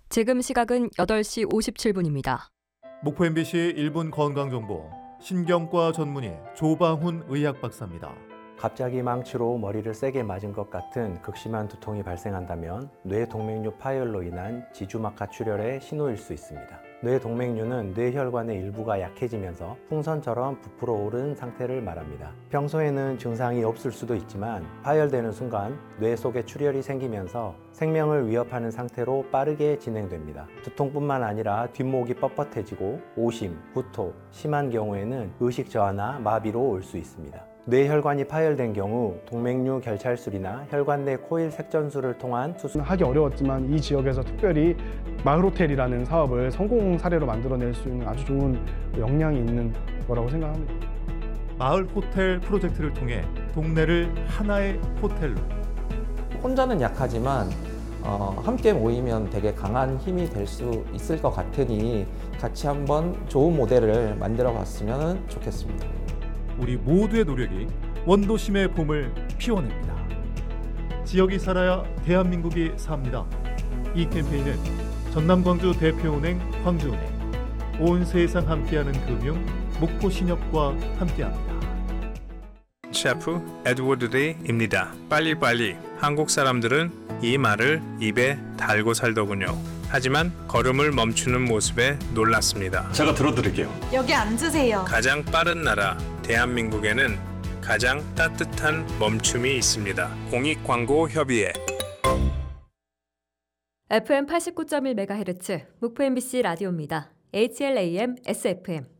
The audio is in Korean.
지금 시각은 8시 57분입니다. 목포 MBC 1분 건강정보 신경과 전문의 조방훈 의학박사입니다. 갑자기 망치로 머리를 세게 맞은 것 같은 극심한 두통이 발생한다면 뇌동맥류 파열로 인한 지주막하 출혈의 신호일 수 있습니다. 뇌동맥류는 뇌혈관의 일부가 약해지면서 풍선처럼 부풀어 오른 상태를 말합니다. 평소에는 증상이 없을 수도 있지만 파열되는 순간 뇌 속에 출혈이 생기면서 생명을 위협하는 상태로 빠르게 진행됩니다. 두통뿐만 아니라 뒷목이 뻣뻣해지고 오심, 구토, 심한 경우에는 의식 저하나 마비로 올 수 있습니다. 뇌혈관이 파열된 경우 동맥류 결찰술이나 혈관 내 코일 색전술을 통한 수술 하기 어려웠지만 이 지역에서 특별히 마을호텔이라는 사업을 성공 사례로 만들어낼 수 있는 아주 좋은 역량이 있는 거라고 생각합니다. 마을 호텔 프로젝트를 통해 동네를 하나의 호텔로. 혼자는 약하지만 함께 모이면 되게 강한 힘이 될 수 있을 것 같으니 같이 한번 좋은 모델을 만들어 봤으면 좋겠습니다. 우리 모두의 노력이 원도심의 봄을 피워냅니다. 지역이 살아야 대한민국이 삽니다. 이 캠페인은 전남광주 대표은행 광주은행, 온 세상 함께하는 금융 목포신협과 함께합니다. 셰프 에드워드 레이입니다. 빨리빨리. 한국 사람들은 이 말을 입에 달고 살더군요. 하지만 걸음을 멈추는 모습에 놀랐습니다. 제가 들어드릴게요. 여기 앉으세요. 가장 빠른 나라 대한민국에는 가장 따뜻한 멈춤이 있습니다. 공익광고협의회. FM 89.1MHz 목포 MBC 라디오입니다. HLAM SFM